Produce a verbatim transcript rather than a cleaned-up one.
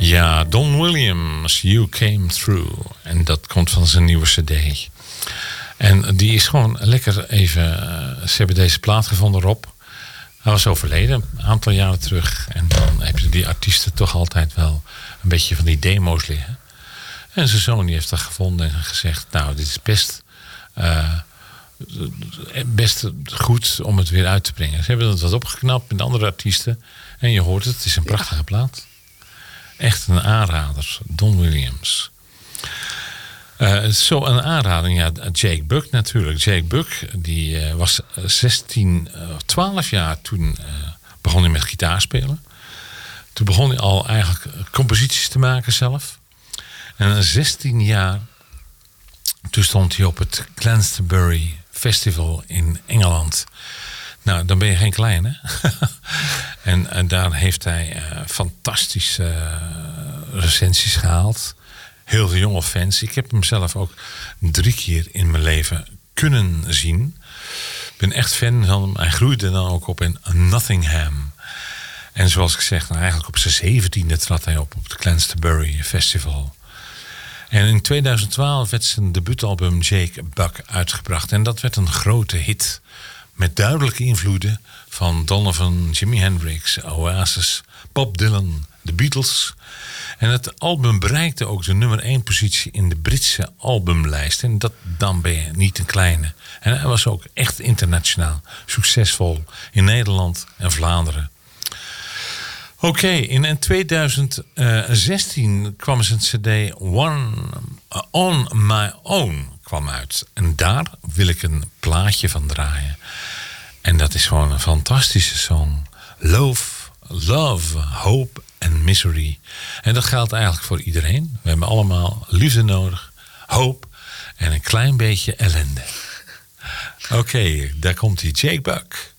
Ja, Don Williams, You Came Through. En dat komt van zijn nieuwe cd. En die is gewoon lekker even... Uh, ze hebben deze plaat gevonden, Rob. Hij was overleden, een aantal jaren terug. En dan heb je die artiesten toch altijd wel een beetje van die demo's liggen. En zijn zoon die heeft dat gevonden en gezegd... nou, dit is best... Uh, best goed om het weer uit te brengen. Ze hebben het wat opgeknapt met andere artiesten. En je hoort het, het is een prachtige ja. plaat. Echt een aanrader, Don Williams. Uh, zo een aanrading, ja, Jake Buck natuurlijk. Jake Buck, die uh, was zestien, twaalf jaar toen uh, begon hij met gitaarspelen. Toen begon hij al eigenlijk composities te maken zelf. En zestien jaar, toen stond hij op het Glastonbury Festival in Engeland. Nou, dan ben je geen klein, hè? en, en daar heeft hij uh, fantastische uh, recensies gehaald. Heel veel jonge fans. Ik heb hem zelf ook drie keer in mijn leven kunnen zien. Ik ben echt fan van hem. Hij groeide dan ook op in Nottingham. En zoals ik zeg, nou eigenlijk op zijn zeventiende trad hij op op het Glastonbury Festival. En in tweeduizend twaalf werd zijn debuutalbum Jake Buck uitgebracht. En dat werd een grote hit. Met duidelijke invloeden van Donovan, Jimi Hendrix, Oasis, Bob Dylan, The Beatles. En het album bereikte ook de nummer één positie in de Britse albumlijst. En dat, dan ben je niet een kleine. En hij was ook echt internationaal succesvol in Nederland en Vlaanderen. Oké, okay, in tweeduizend zestien kwam zijn cd One On My Own kwam uit. En daar wil ik een plaatje van draaien. En dat is gewoon een fantastische song. Love, Love, Hope and Misery. En dat geldt eigenlijk voor iedereen. We hebben allemaal liefde nodig, hoop en een klein beetje ellende. Oké, okay, daar komt hij, Jake Buck.